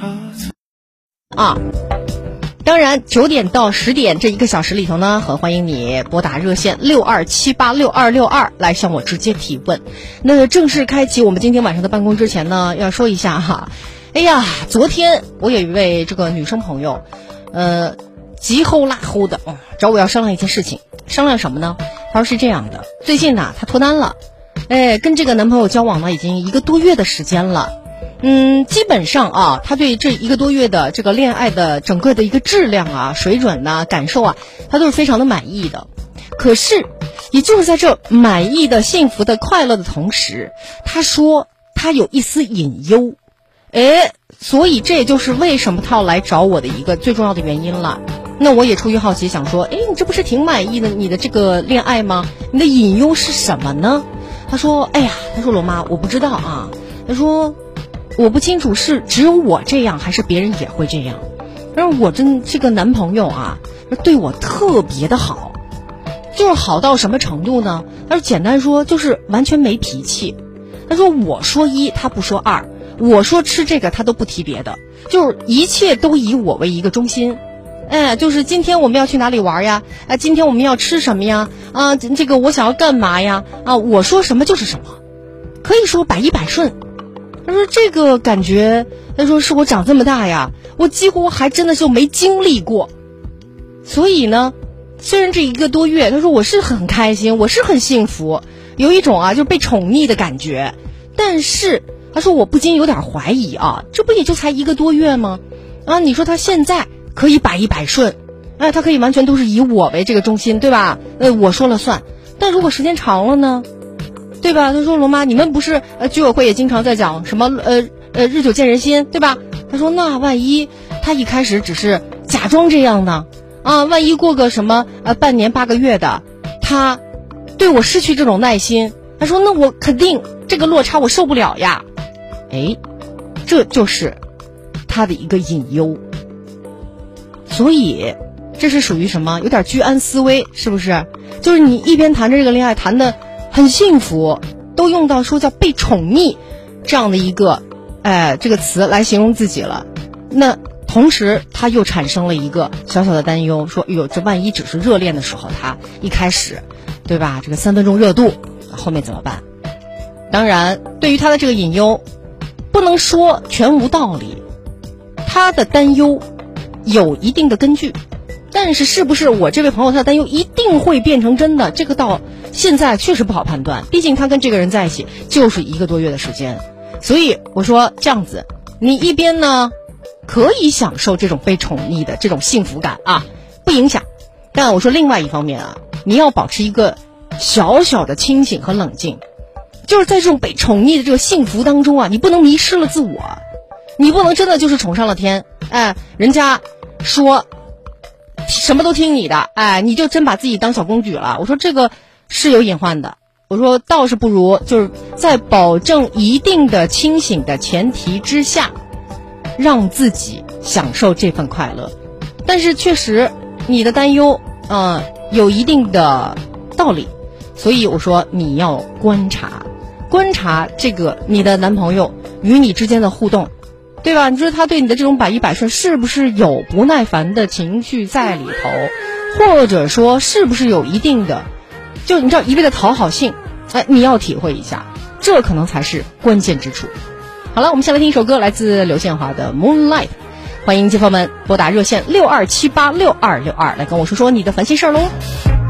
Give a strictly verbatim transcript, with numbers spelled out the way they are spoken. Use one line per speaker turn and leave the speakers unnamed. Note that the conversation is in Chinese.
啊。当然九点到十点这一个小时里头呢，很欢迎你拨打热线六二七八六二六二来向我直接提问。那正式开启我们今天晚上的办公之前呢，要说一下哈，哎呀，昨天我有一位这个女生朋友，呃，急吼拉吼的、嗯、找我要商量一件事情。商量什么呢？她说是这样的，最近呢她脱单了，哎，跟这个男朋友交往呢已经一个多月的时间了。嗯，基本上啊，他对这一个多月的这个恋爱的整个的一个质量啊、水准呐、感受啊，他都是非常的满意的。可是，也就是在这满意的、幸福的、快乐的同时，他说他有一丝隐忧，哎，所以这也就是为什么他要来找我的一个最重要的原因了。那我也出于好奇想说，哎，你这不是挺满意的你的这个恋爱吗？你的隐忧是什么呢？他说，哎呀，他说罗妈，我不知道啊。他说。我不清楚是只有我这样还是别人也会这样，但是我真这个男朋友啊对我特别的好，就是好到什么程度呢？他说简单说就是完全没脾气。他说我说一他不说二，我说吃这个他都不提别的，就是一切都以我为一个中心。哎，就是今天我们要去哪里玩呀？啊，今天我们要吃什么呀？啊，这个我想要干嘛呀？啊，我说什么就是什么，可以说百依百顺。他说这个感觉，他说是我长这么大呀，我几乎还真的就没经历过。所以呢，虽然这一个多月，他说我是很开心，我是很幸福，有一种啊就被宠溺的感觉。但是他说我不禁有点怀疑啊，这不也就才一个多月吗？啊，你说他现在可以百依百顺，哎，他可以完全都是以我为这个中心，对吧？呃，我说了算。但如果时间长了呢？对吧？他说罗妈，你们不是呃居委会也经常在讲什么呃呃日久见人心，对吧？他说那万一他一开始只是假装这样呢？啊，万一过个什么呃半年八个月的，他对我失去这种耐心，他说那我肯定这个落差我受不了呀。哎，这就是他的一个隐忧。所以这是属于什么？有点居安思危，是不是？就是你一边谈着这个恋爱谈的很幸福，都用到说叫被宠溺这样的一个哎这个词来形容自己了。那同时他又产生了一个小小的担忧，说哟，这万一只是热恋的时候，他一开始对吧，这个三分钟热度后面怎么办？当然对于他的这个隐忧不能说全无道理，他的担忧有一定的根据，但是是不是我这位朋友他的担忧一定会变成真的，这个到现在确实不好判断，毕竟他跟这个人在一起就是一个多月的时间。所以我说这样子，你一边呢可以享受这种被宠溺的这种幸福感啊，不影响，但我说另外一方面啊，你要保持一个小小的清醒和冷静，就是在这种被宠溺的这个幸福当中啊，你不能迷失了自我，你不能真的就是宠上了天，哎，人家说什么都听你的，哎，你就真把自己当小公举了。我说这个是有隐患的，我说倒是不如就是在保证一定的清醒的前提之下，让自己享受这份快乐。但是确实你的担忧呃有一定的道理，所以我说你要观察观察这个你的男朋友与你之间的互动，对吧？你说他对你的这种百依百顺是不是有不耐烦的情绪在里头，或者说是不是有一定的就你知道一味的讨好性，哎，你要体会一下，这可能才是关键之处。好了，我们先来听一首歌，来自刘宪华的 Moonlight。 欢迎街坊们拨打热线六二七八六二六二来跟我说说你的烦心事儿喽。